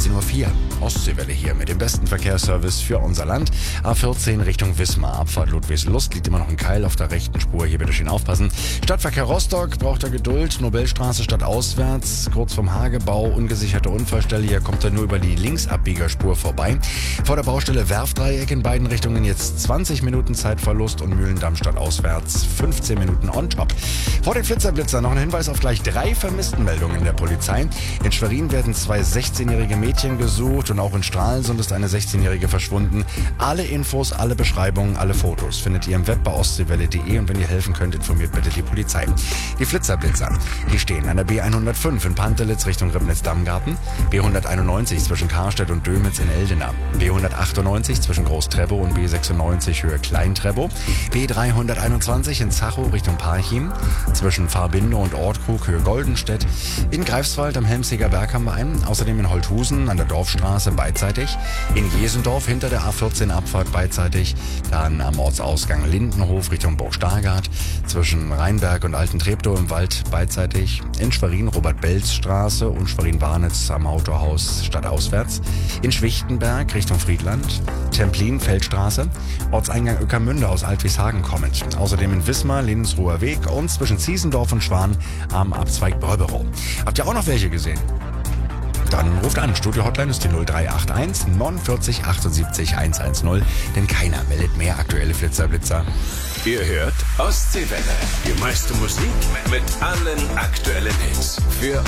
13:04 Uhr. Ostseewelle hier mit dem besten Verkehrsservice für unser Land. A14 Richtung Wismar. Abfahrt Ludwigslust liegt immer noch ein Keil auf der rechten Spur. Hier bitte schön aufpassen. Stadtverkehr Rostock braucht er Geduld. Nobelstraße stadtauswärts. Kurz vom Hagebau. Ungesicherte Unfallstelle. Hier kommt er nur über die Linksabbiegerspur vorbei. Vor der Baustelle Werfdreieck in beiden Richtungen jetzt 20 Minuten Zeitverlust und Mühlendamm stadtauswärts 15 Minuten on top. Vor den Flitzer noch ein Hinweis auf gleich 3 Vermisstenmeldungen der Polizei. In Schwerin werden 2 16-jährige Mädchen gesucht und auch in Stralsund ist eine 16-jährige verschwunden. Alle Infos, alle Beschreibungen, alle Fotos findet ihr im Web bei ostseewelle.de und wenn ihr helfen könnt, informiert bitte die Polizei. Die Flitzerblitzer, die stehen an der B105 in Pantelitz Richtung Ribnitz-Dammgarten, B191 zwischen Karstedt und Dömitz in Eldena, B198 zwischen Groß-Treppow und B96 Höhe Klein-Treppow, B321 in Zachow Richtung Parchim, zwischen Fahrbinde und Ortkrug Höhe Goldenstedt, in Greifswald am Helmsiger Berg haben wir einen, außerdem in Holthusen an der Dorfstraße beidseitig, in Jesendorf hinter der A14 Abfahrt beidseitig, dann am Ortsausgang Lindenhof Richtung Burg Stargard, zwischen Rheinberg und Alten Treptow im Wald beidseitig, in Schwerin Robert-Belz-Straße und Schwerin-Warnitz am Autohaus stadtauswärts, in Schwichtenberg Richtung Friedland, Templin Feldstraße, Ortseingang Ueckermünde aus Altwieshagen kommend, außerdem in Wismar Lindensruher Weg und zwischen Ziesendorf und Schwan am Abzweig Bräuberow. Habt ihr auch noch welche gesehen? Dann ruft an. Studio-Hotline ist die 0381 49 78 110, denn keiner meldet mehr aktuelle Flitzer. Ihr hört Ostseewelle. Die meiste Musik mit allen aktuellen Hits. Für